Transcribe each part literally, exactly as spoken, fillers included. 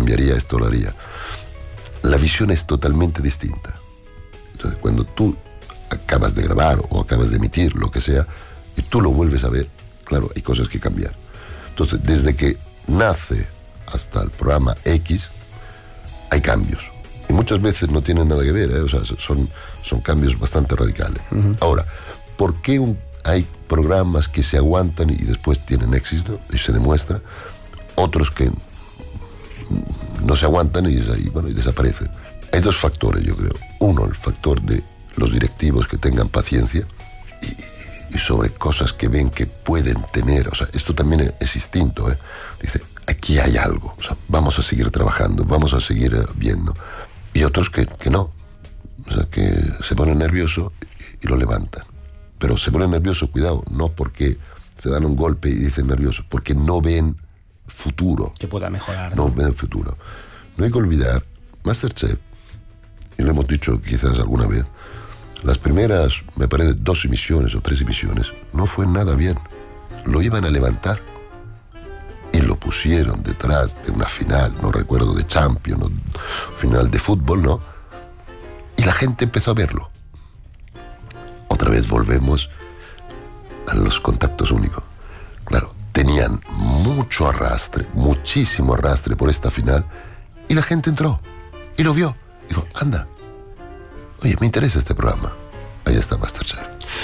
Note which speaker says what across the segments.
Speaker 1: cambiaría esto, lo haría. La visión es totalmente distinta. Entonces, cuando tú acabas de grabar o acabas de emitir, lo que sea, y tú lo vuelves a ver, claro, hay cosas que cambiar. Entonces, desde que nace hasta el programa X, hay cambios. Y muchas veces no tienen nada que ver, ¿eh? O sea, son, son cambios bastante radicales. Uh-huh. Ahora, ¿por qué un, hay programas que se aguantan y después tienen éxito y se demuestra? Otros que no se aguantan y, y, bueno, y desaparecen. Hay dos factores, yo creo. Uno, el factor de los directivos que tengan paciencia y, y sobre cosas que ven que pueden tener. O sea, esto también es instinto, ¿eh? Dice, aquí hay algo, o sea, vamos a seguir trabajando, vamos a seguir viendo. Y otros que, que no, o sea, que se ponen nerviosos y, y lo levantan. Pero se ponen nerviosos, cuidado, no porque se dan un golpe y dicen nerviosos, porque no ven futuro.
Speaker 2: Que pueda mejorar. No,
Speaker 1: no ven futuro. No hay que olvidar, MasterChef, y lo hemos dicho quizás alguna vez, las primeras, me parece, dos emisiones o tres emisiones, no fue nada bien. Lo iban a levantar y lo pusieron detrás de una final, no recuerdo, de Champions, o final de fútbol, ¿no? Y la gente empezó a verlo. Otra vez volvemos a los contactos únicos. Claro, tenían mucho arrastre, muchísimo arrastre por esta final, y la gente entró y lo vio. Dijo, anda, oye, me interesa este programa. Ahí está MasterChef.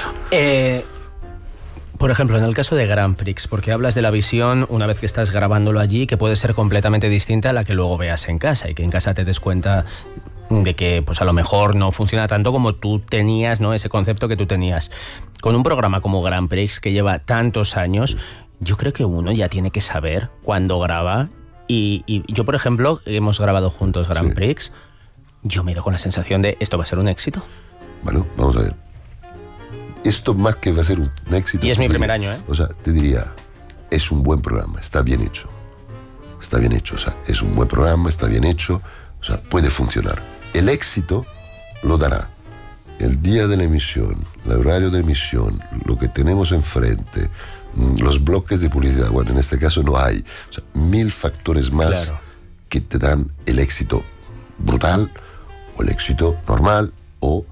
Speaker 2: Eh, por ejemplo, en el caso de Grand Prix, porque hablas de la visión una vez que estás grabándolo allí, que puede ser completamente distinta a la que luego veas en casa, y que en casa te des cuenta de que pues a lo mejor no funciona tanto como tú tenías, ¿no? Ese concepto que tú tenías. Con un programa como Grand Prix, que lleva tantos años, yo creo que uno ya tiene que saber cuándo graba. Y, y yo, por ejemplo, hemos grabado juntos Grand sí. Prix. Yo me he ido con la sensación de esto va a ser un éxito.
Speaker 1: Bueno, vamos a ver. Esto más que va a ser un éxito.
Speaker 2: Y es mi
Speaker 1: diría,
Speaker 2: primer año, ¿eh?
Speaker 1: O sea, te diría, es un buen programa, está bien hecho. Está bien hecho, o sea, es un buen programa, está bien hecho, o sea, puede funcionar. El éxito lo dará el día de la emisión, el horario de emisión, lo que tenemos enfrente, los bloques de publicidad. Bueno, en este caso no hay. O sea, mil factores más claro. que te dan el éxito brutal o el éxito normal o,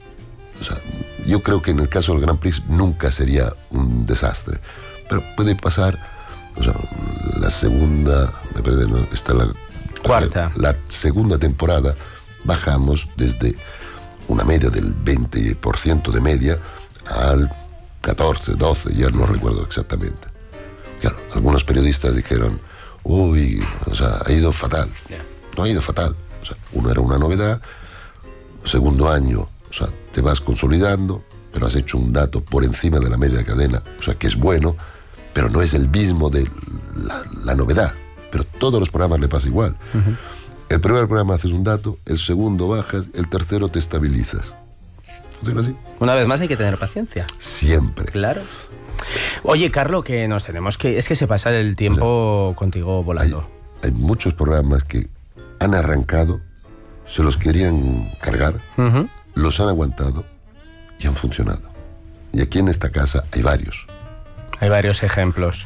Speaker 1: o sea, yo creo que en el caso del Grand Prix nunca sería un desastre, pero puede pasar, o sea, la segunda, me parece, ¿no? Está la
Speaker 2: cuarta,
Speaker 1: la, la segunda temporada bajamos desde una media del veinte por ciento de media al catorce, doce, ya no recuerdo exactamente. Claro, algunos periodistas dijeron, uy, o sea, ha ido fatal. No ha ido fatal. O sea, uno era una novedad, segundo año, o sea, te vas consolidando, pero has hecho un dato por encima de la media de cadena, o sea, que es bueno, pero no es el mismo de la, la novedad. Pero todos los programas le pasa igual. Uh-huh. El primer programa haces un dato, el segundo bajas, el tercero te estabilizas. ¿Funciona así?
Speaker 2: Una vez más hay que tener paciencia.
Speaker 1: Siempre.
Speaker 2: Claro. Oye, Carlo, que nos tenemos que... Es que se pasa el tiempo, o sea, contigo volando.
Speaker 1: Hay, hay muchos programas que han arrancado, se los querían cargar, uh-huh. los han aguantado y han funcionado. Y aquí en esta casa hay varios.
Speaker 2: Hay varios ejemplos.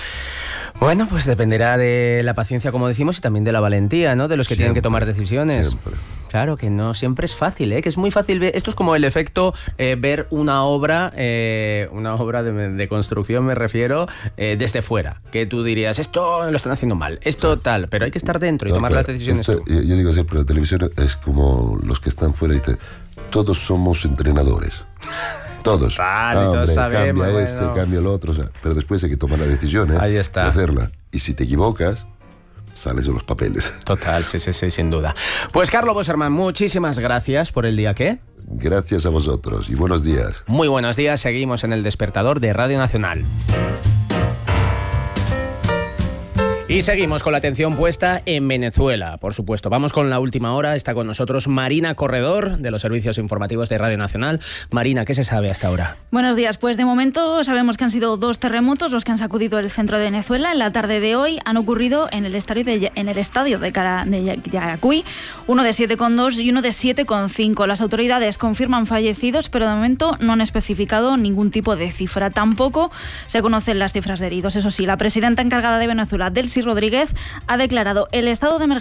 Speaker 2: Bueno, pues dependerá de la paciencia, como decimos, y también de la valentía, ¿no? De los que siempre tienen que tomar decisiones.
Speaker 1: Siempre.
Speaker 2: Claro, que no siempre es fácil, ¿eh? Que es muy fácil ver... Esto es como el efecto eh, ver una obra, eh, una obra de, de construcción, me refiero, eh, desde fuera. Que tú dirías, esto lo están haciendo mal, esto tal, pero hay que estar dentro y no, tomar las decisiones
Speaker 1: este,
Speaker 2: tú.
Speaker 1: Yo, yo digo siempre, la televisión es como los que están fuera y dicen, todos somos entrenadores. Todos.
Speaker 2: Vale,
Speaker 1: ah, hombre,
Speaker 2: todos sabemos,
Speaker 1: cambia este,
Speaker 2: bueno.
Speaker 1: cambia el otro. O sea, pero después hay que tomar la decisión, ¿eh?
Speaker 2: Ahí está.
Speaker 1: De hacerla. Y si te equivocas, sales de los papeles.
Speaker 2: Total, sí, sí, sí, sin duda. Pues Carlo Boserman, muchísimas gracias por el día que.
Speaker 1: Gracias a vosotros y buenos días.
Speaker 2: Muy buenos días, seguimos en El Despertador de Radio Nacional. Y seguimos con la atención puesta en Venezuela, por supuesto. Vamos con la última hora. Está con nosotros Marina Corredor, de los servicios informativos de Radio Nacional. Marina, ¿qué se sabe hasta ahora?
Speaker 3: Buenos días. Pues de momento sabemos que han sido dos terremotos los que han sacudido el centro de Venezuela. En la tarde de hoy han ocurrido en el estadio de, en el estadio de, Cara, de Yaracuy, uno de siete coma dos y uno de siete coma cinco. Las autoridades confirman fallecidos, pero de momento no han especificado ningún tipo de cifra. Tampoco se conocen las cifras de heridos. Eso sí, la presidenta encargada de Venezuela, Delcy Rodríguez, ha declarado el estado de emergencia